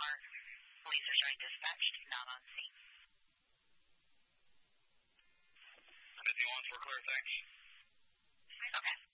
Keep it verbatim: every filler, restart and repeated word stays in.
Park. Police are showing dispatched, not on scene. fifty-one for clear, thanks. Okay.